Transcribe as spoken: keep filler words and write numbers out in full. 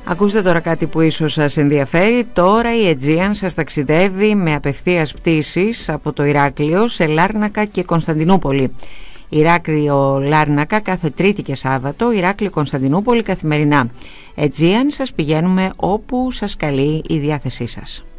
Ακούστε τώρα κάτι που ίσως σας ενδιαφέρει. Τώρα η Aegean σας ταξιδεύει με απευθείας πτήσεις από το Ηράκλειο σε Λάρνακα και Κωνσταντινούπολη. Ηράκλειο Λάρνακα κάθε Τρίτη και Σάββατο, Ηράκλειο Κωνσταντινούπολη καθημερινά. Aegean σας πηγαίνουμε όπου σας καλεί η διάθεσή σας.